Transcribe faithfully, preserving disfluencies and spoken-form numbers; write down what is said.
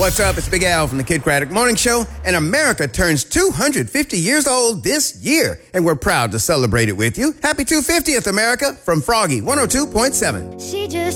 What's up? It's Big Al from the Kid Craddock Morning Show, and America turns two hundred fifty years old this year, and we're proud to celebrate it with you. Happy two hundred fiftieth, America, from Froggy one oh two point seven. She just